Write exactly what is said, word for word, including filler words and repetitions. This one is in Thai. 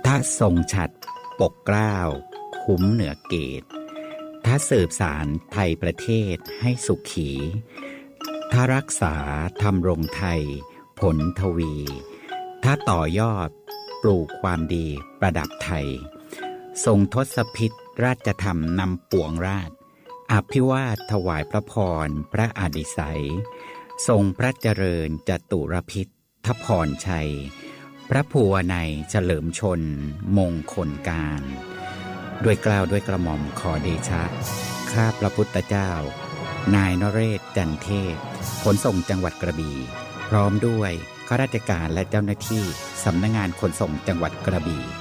ถ้าทรงฉัตรปกเกล้าคุ้มเหนือเกตถ้าสืบสารไทยประเทศให้สุขีถ้ารักษาทำรงไทยผลทวีถ้าต่อยอดปลูกความดีประดับไทยทรงทศพิธราชธรรมนำปวงราชอภิวาทถวายพระพรพระอาดิไสยทรงพระเจริญจตุรพิธทพรชัยพระภูวนัยเฉลิมชนมงคลการด้วยเกล้าด้วยกระหม่อมขอเดชะข้าพระพุทธเจ้านายนเรศจันเทพขนส่งจังหวัดกระบี่พร้อมด้วยข้าราชการและเจ้าหน้าที่สำนักงานขนส่งจังหวัดกระบี่